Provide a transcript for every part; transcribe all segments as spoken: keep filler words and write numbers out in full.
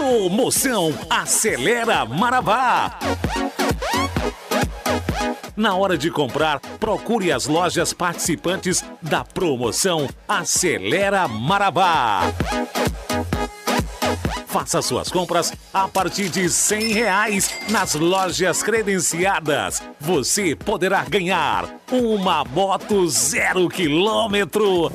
Promoção Acelera Marabá. Na hora de comprar, procure as lojas participantes da promoção Acelera Marabá. Faça suas compras a partir de cem reais nas lojas credenciadas. Você poderá ganhar uma moto zero quilômetro,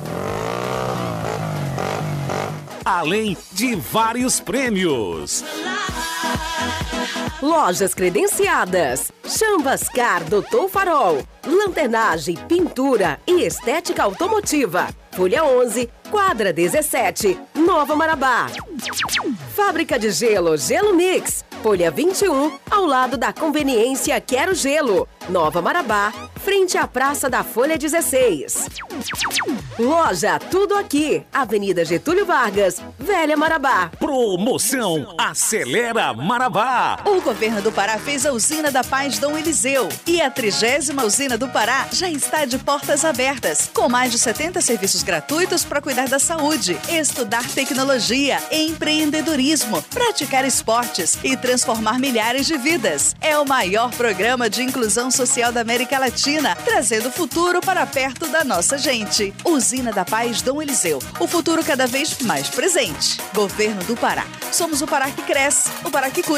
além de vários prêmios. Lojas credenciadas: Chambascar, Doutor Farol, lanternagem, pintura e estética automotiva. Folha onze, quadra dezessete, Nova Marabá. Fábrica de gelo Gelo Mix, Folha vinte e um, ao lado da conveniência Quero Gelo, Nova Marabá, frente à Praça da Folha dezesseis. Loja Tudo Aqui, Avenida Getúlio Vargas, Velha Marabá. Promoção Acelera Marabá. O governo do Pará fez a usina da Paz Dom Eliseu e a trigésima usina do Pará já está de portas abertas, com mais de setenta serviços gratuitos para cuidar da saúde, estudar tecnologia, empreendedorismo, praticar esportes e transformar milhares de vidas. É o maior programa de inclusão social da América Latina, trazendo o futuro para perto da nossa gente. Usina da Paz Dom Eliseu, o futuro cada vez mais presente. Governo do Pará. Somos o Pará que cresce, o Pará que cuida.